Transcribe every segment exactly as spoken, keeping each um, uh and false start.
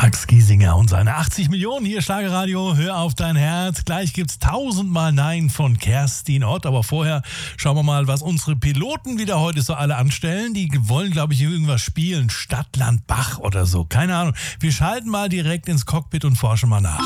Max Giesinger und seine achtzig Millionen hier Schlagerradio, hör auf dein Herz. Gleich gibt's tausendmal Nein von Kerstin Ott, aber vorher schauen wir mal, was unsere Piloten wieder heute so alle anstellen. Die wollen, glaube ich, irgendwas spielen, Stadt, Land, Bach oder so, keine Ahnung. Wir schalten mal direkt ins Cockpit und forschen mal nach.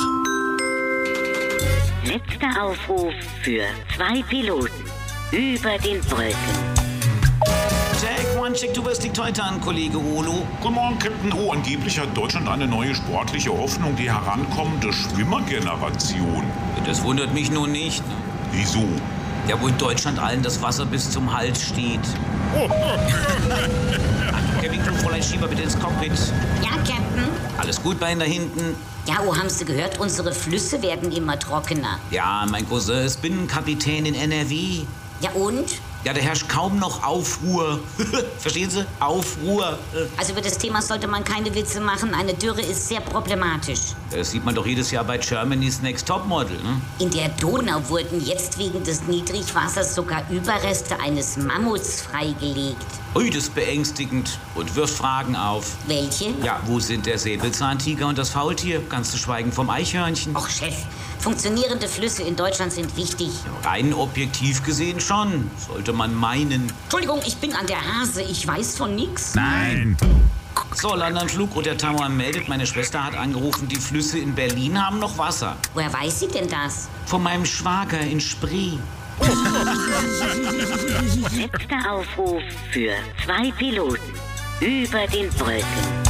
Letzter Aufruf für zwei Piloten über den Wolken. Jack, one check, du wirst die Teute an, Kollege Olo. Guten Morgen, Captain O. Angeblich hat Deutschland eine neue sportliche Hoffnung, die herankommende Schwimmergeneration. Das wundert mich nun nicht. Ne? Wieso? Ja, wo in Deutschland allen das Wasser bis zum Hals steht. Oh. Kevin, Fräulein Schieber, bitte ins Cockpit. Ja, Captain. Alles gut bei Ihnen da hinten? Ja, oh, haben Sie gehört? Unsere Flüsse werden immer trockener. Ja, mein Cousin ist Binnenkapitän in N R W. Ja, und? Ja, da herrscht kaum noch Aufruhr. Verstehen Sie? Aufruhr. Also über das Thema sollte man keine Witze machen. Eine Dürre ist sehr problematisch. Das sieht man doch jedes Jahr bei Germany's Next Topmodel, ne? In der Donau wurden jetzt wegen des Niedrigwassers sogar Überreste eines Mammuts freigelegt. Ui, das ist beängstigend und wirft Fragen auf. Welche? Ja, wo sind der Säbelzahntiger und das Faultier? Ganz zu schweigen vom Eichhörnchen. Och, Chef, funktionierende Flüsse in Deutschland sind wichtig. Rein objektiv gesehen schon, sollte man meinen. Entschuldigung, ich bin an der Hase, ich weiß von nix. Nein. So, Landanflug und der Tower meldet, meine Schwester hat angerufen, die Flüsse in Berlin haben noch Wasser. Woher weiß sie denn das? Von meinem Schwager in Spree. Letzter Aufruf für zwei Piloten über den Wolken.